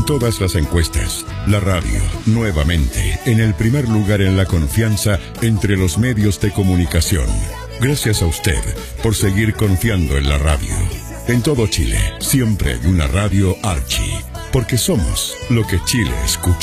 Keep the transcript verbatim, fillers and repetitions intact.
en todas las encuestas. La radio, nuevamente, en el primer lugar en la confianza entre los medios de comunicación. Gracias a usted por seguir confiando en la radio. En todo Chile, siempre hay una radio Archi, porque somos lo que Chile escucha.